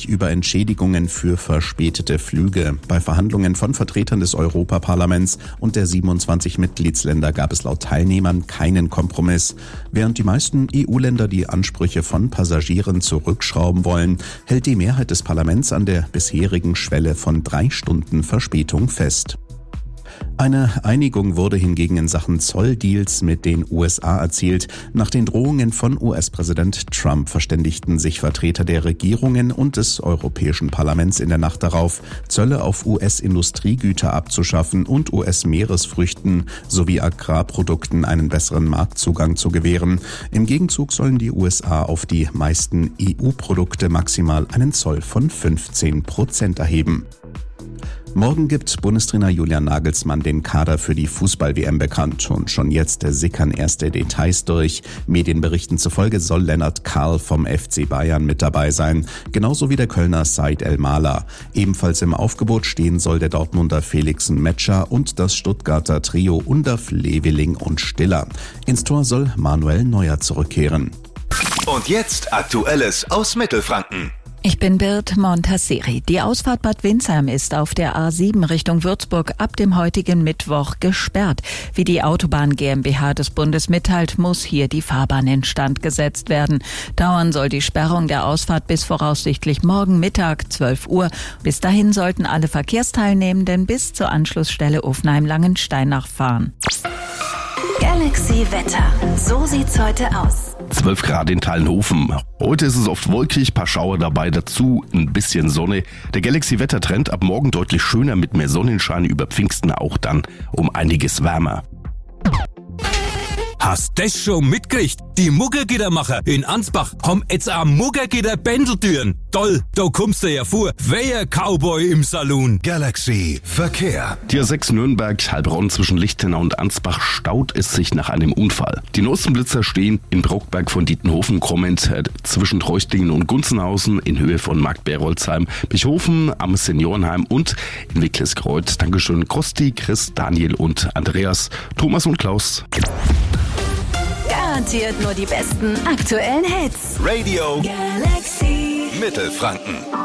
sich über Entschädigungen für verspätete Flüge. Bei Verhandlungen von Vertretern des Europaparlaments und der 27 Mitgliedsländer gab es laut Teilnehmern keinen Kompromiss. Während die meisten EU-Länder die Ansprüche von Passagieren zurückschrauben wollen, hält die Mehrheit des Parlaments an der bisherigen Schwelle von 3 Stunden Verspätung fest. Eine Einigung wurde hingegen in Sachen Zolldeals mit den USA erzielt. Nach den Drohungen von US-Präsident Trump verständigten sich Vertreter der Regierungen und des Europäischen Parlaments in der Nacht darauf, Zölle auf US-Industriegüter abzuschaffen und US-Meeresfrüchten sowie Agrarprodukten einen besseren Marktzugang zu gewähren. Im Gegenzug sollen die USA auf die meisten EU-Produkte maximal einen Zoll von 15% erheben. Morgen gibt Bundestrainer Julian Nagelsmann den Kader für die Fußball-WM bekannt und schon jetzt sickern erste Details durch. Medienberichten zufolge soll Lennart Karl vom FC Bayern mit dabei sein, genauso wie der Kölner Said El-Mala. Ebenfalls im Aufgebot stehen soll der Dortmunder Felixen Metscher und das Stuttgarter Trio Undav, Leveling und Stiller. Ins Tor soll Manuel Neuer zurückkehren. Und jetzt Aktuelles aus Mittelfranken. Ich bin Bird Montasseri. Die Ausfahrt Bad Windsheim ist auf der A7 Richtung Würzburg ab dem heutigen Mittwoch gesperrt. Wie die Autobahn GmbH des Bundes mitteilt, muss hier die Fahrbahn instand gesetzt werden. Dauern soll die Sperrung der Ausfahrt bis voraussichtlich morgen Mittag 12 Uhr. Bis dahin sollten alle Verkehrsteilnehmenden bis zur Anschlussstelle Ofenheim-Langenstein nachfahren. Galaxy Wetter. So sieht's heute aus. 12 Grad in Tallenhofen. Heute ist es oft wolkig, paar Schauer dabei, dazu ein bisschen Sonne. Der Galaxy-Wettertrend ab morgen deutlich schöner mit mehr Sonnenschein, über Pfingsten auch dann um einiges wärmer. Hast das schon mitgekriegt? Die Muggergittermacher in Ansbach haben jetzt am Muggergitter-Bändeltüren. Toll, da kommst du ja vor. Wer Cowboy im Saloon? Galaxy Verkehr. Die A6 Nürnberg, Heilbronn zwischen Lichtenau und Ansbach staut es sich nach einem Unfall. Die neuesten Blitzer stehen in Brockberg von Dietenhofen kommend zwischen Treuchtlingen und Gunzenhausen in Höhe von Markt-Berolzheim, Bischhofen am Seniorenheim und in Wicklesgreuth. Dankeschön Kosti, Chris, Daniel und Andreas, Thomas und Klaus. Garantiert nur die besten aktuellen Hits. Radio Galaxy Mittelfranken.